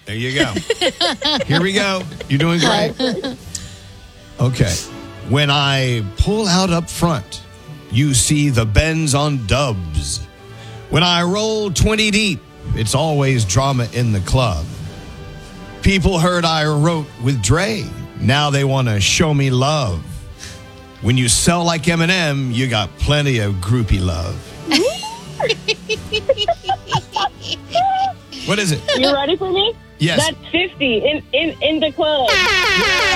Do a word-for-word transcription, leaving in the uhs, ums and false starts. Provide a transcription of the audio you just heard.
There you go. Here we go. You're doing great. Okay. When I pull out up front, you see the Benz on dubs. When I roll twenty deep, it's always drama in the club. People heard I wrote with Dre. Now they want to show me love. When you sell like Eminem, you got plenty of groupie love. What is it? You ready for me? Yes. That's fifty in, in, in the club. Yeah.